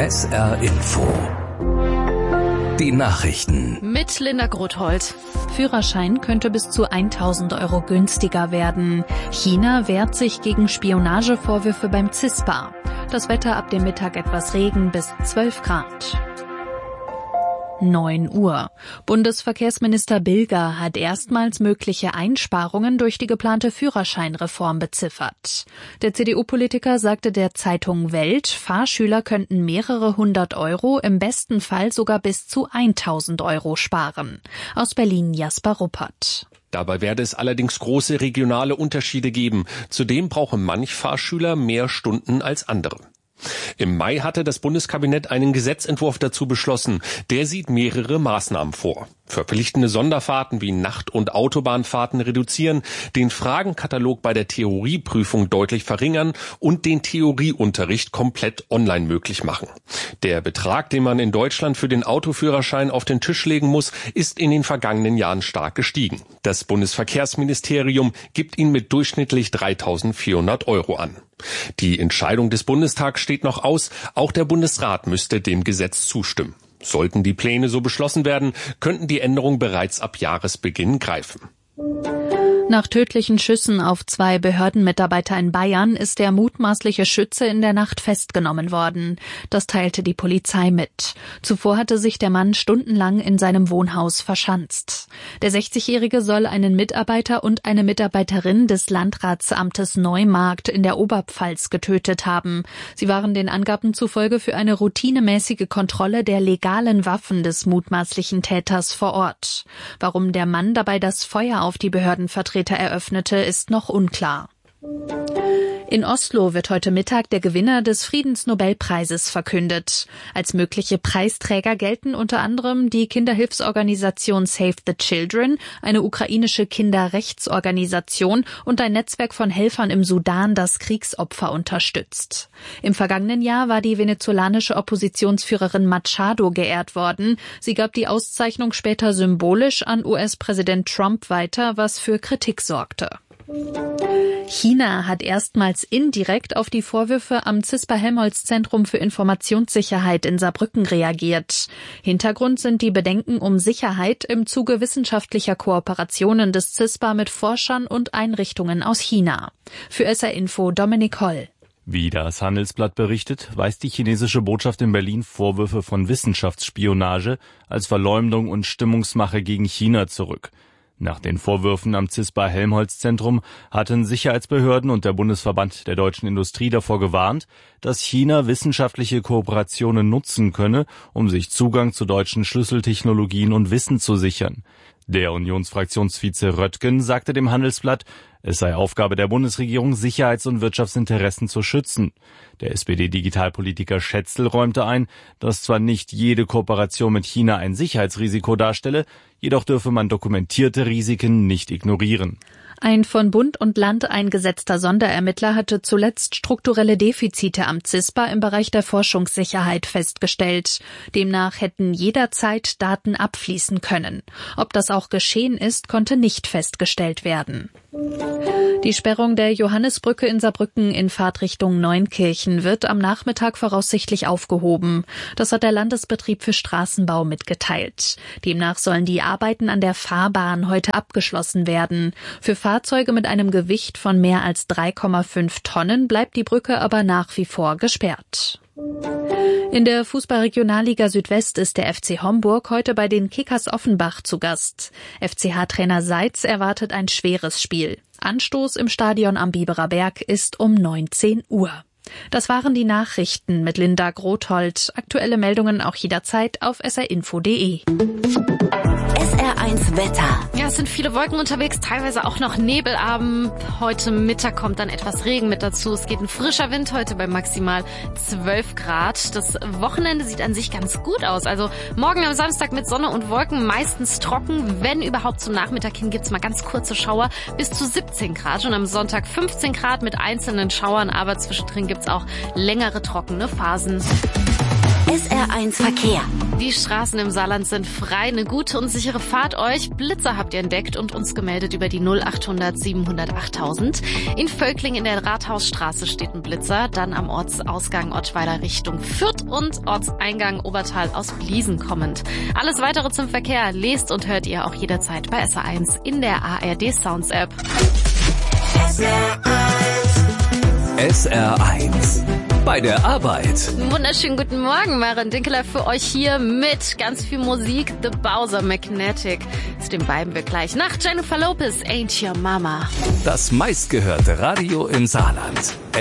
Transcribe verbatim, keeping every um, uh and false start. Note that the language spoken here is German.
S R Info. Die Nachrichten. Mit Linda Grothold. Führerschein könnte bis zu tausend Euro günstiger werden. China wehrt sich gegen Spionagevorwürfe beim CISPA. Das Wetter ab dem Mittag etwas Regen bis zwölf Grad. neun Uhr. Bundesverkehrsminister Bilger hat erstmals mögliche Einsparungen durch die geplante Führerscheinreform beziffert. Der C D U-Politiker sagte der Zeitung Welt, Fahrschüler könnten mehrere hundert Euro, im besten Fall sogar bis zu tausend Euro sparen. Aus Berlin Jasper Ruppert. Dabei werde es allerdings große regionale Unterschiede geben. Zudem brauche manch Fahrschüler mehr Stunden als andere. Im Mai hatte das Bundeskabinett einen Gesetzentwurf dazu beschlossen. Der sieht mehrere Maßnahmen vor. Verpflichtende Sonderfahrten wie Nacht- und Autobahnfahrten reduzieren, den Fragenkatalog bei der Theorieprüfung deutlich verringern und den Theorieunterricht komplett online möglich machen. Der Betrag, den man in Deutschland für den Autoführerschein auf den Tisch legen muss, ist in den vergangenen Jahren stark gestiegen. Das Bundesverkehrsministerium gibt ihn mit durchschnittlich dreitausendvierhundert Euro an. Die Entscheidung des Bundestags steht noch aus. Auch der Bundesrat müsste dem Gesetz zustimmen. Sollten die Pläne so beschlossen werden, könnten die Änderungen bereits ab Jahresbeginn greifen. Nach tödlichen Schüssen auf zwei Behördenmitarbeiter in Bayern ist der mutmaßliche Schütze in der Nacht festgenommen worden. Das teilte die Polizei mit. Zuvor hatte sich der Mann stundenlang in seinem Wohnhaus verschanzt. Der sechzigjährige soll einen Mitarbeiter und eine Mitarbeiterin des Landratsamtes Neumarkt in der Oberpfalz getötet haben. Sie waren den Angaben zufolge für eine routinemäßige Kontrolle der legalen Waffen des mutmaßlichen Täters vor Ort. Warum der Mann dabei das Feuer auf die Behördenvertreter eröffnete, ist noch unklar. In Oslo wird heute Mittag der Gewinner des Friedensnobelpreises verkündet. Als mögliche Preisträger gelten unter anderem die Kinderhilfsorganisation Save the Children, eine ukrainische Kinderrechtsorganisation und ein Netzwerk von Helfern im Sudan, das Kriegsopfer unterstützt. Im vergangenen Jahr war die venezolanische Oppositionsführerin Machado geehrt worden. Sie gab die Auszeichnung später symbolisch an U S-Präsident Trump weiter, was für Kritik sorgte. China hat erstmals indirekt auf die Vorwürfe am CISPA-Helmholtz-Zentrum für Informationssicherheit in Saarbrücken reagiert. Hintergrund sind die Bedenken um Sicherheit im Zuge wissenschaftlicher Kooperationen des CISPA mit Forschern und Einrichtungen aus China. Für S R Info Dominik Holl. Wie das Handelsblatt berichtet, weist die chinesische Botschaft in Berlin Vorwürfe von Wissenschaftsspionage als Verleumdung und Stimmungsmache gegen China zurück. Nach den Vorwürfen am CISPA-Helmholtz-Zentrum hatten Sicherheitsbehörden und der Bundesverband der deutschen Industrie davor gewarnt, dass China wissenschaftliche Kooperationen nutzen könne, um sich Zugang zu deutschen Schlüsseltechnologien und Wissen zu sichern. Der Unionsfraktionsvize Röttgen sagte dem Handelsblatt, es sei Aufgabe der Bundesregierung, Sicherheits- und Wirtschaftsinteressen zu schützen. Der S P D-Digitalpolitiker Schätzl räumte ein, dass zwar nicht jede Kooperation mit China ein Sicherheitsrisiko darstelle, jedoch dürfe man dokumentierte Risiken nicht ignorieren. Ein von Bund und Land eingesetzter Sonderermittler hatte zuletzt strukturelle Defizite am CISPA im Bereich der Forschungssicherheit festgestellt. Demnach hätten jederzeit Daten abfließen können. Ob das auch geschehen ist, konnte nicht festgestellt werden. Die Sperrung der Johannisbrücke in Saarbrücken in Fahrtrichtung Neunkirchen wird am Nachmittag voraussichtlich aufgehoben. Das hat der Landesbetrieb für Straßenbau mitgeteilt. Demnach sollen die Arbeiten an der Fahrbahn heute abgeschlossen werden. Für Fahrzeuge mit einem Gewicht von mehr als drei Komma fünf Tonnen bleibt die Brücke aber nach wie vor gesperrt. In der Fußball-Regionalliga Südwest ist der F C Homburg heute bei den Kickers Offenbach zu Gast. F C H-Trainer Seitz erwartet ein schweres Spiel. Anstoß im Stadion am Biberer Berg ist um neunzehn Uhr. Das waren die Nachrichten mit Linda Grothold. Aktuelle Meldungen auch jederzeit auf s r info punkt d e. S R eins Wetter. Ja, es sind viele Wolken unterwegs, teilweise auch noch Nebelabend. Heute Mittag kommt dann etwas Regen mit dazu. Es geht ein frischer Wind heute bei maximal zwölf Grad. Das Wochenende sieht an sich ganz gut aus. Also morgen am Samstag mit Sonne und Wolken, meistens trocken. Wenn überhaupt zum Nachmittag hin gibt's mal ganz kurze Schauer bis zu siebzehn Grad. Und am Sonntag fünfzehn Grad mit einzelnen Schauern, aber zwischendrin gibt's auch längere trockene Phasen. S R eins Verkehr. Die Straßen im Saarland sind frei. Eine gute und sichere Fahrt euch. Blitzer habt ihr entdeckt und uns gemeldet über die null achthundert siebenhundert achttausend. In Völkling in der Rathausstraße steht ein Blitzer. Dann am Ortsausgang Ottweiler Richtung Fürth und Ortseingang Obertal aus Bliesen kommend. Alles weitere zum Verkehr lest und hört ihr auch jederzeit bei S R eins in der A R D Sounds App. S R eins. Bei der Arbeit. Wunderschönen guten Morgen, Maren Dinkeler für euch hier mit ganz viel Musik. The Bowser Magnetic. Zu dem bleiben wir gleich nach Jennifer Lopez, Ain't Your Mama. Das meistgehörte Radio im Saarland.